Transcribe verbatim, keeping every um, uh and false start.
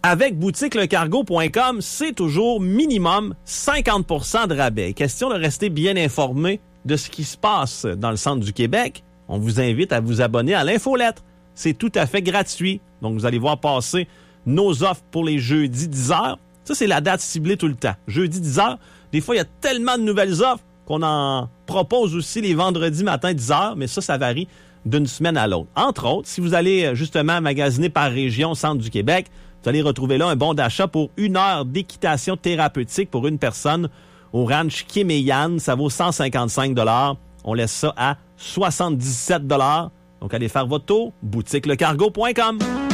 avec boutique le cargo point com, c'est toujours minimum cinquante pour cent de rabais. Question de rester bien informé de ce qui se passe dans le centre du Québec. On vous invite à vous abonner à l'infolettre. C'est tout à fait gratuit. Donc, vous allez voir passer nos offres pour les jeudis dix heures. Ça, c'est la date ciblée tout le temps. Jeudi dix heures. Des fois, il y a tellement de nouvelles offres qu'on en propose aussi les vendredis matin dix heures, mais ça, ça varie d'une semaine à l'autre. Entre autres, si vous allez justement magasiner par région centre du Québec, vous allez retrouver là un bon d'achat pour une heure d'équitation thérapeutique pour une personne au ranch Kim et Yann. Ça vaut cent cinquante-cinq dollars. On laisse ça à soixante-dix-sept dollars. Donc, allez faire votre tour, boutique le cargo point com.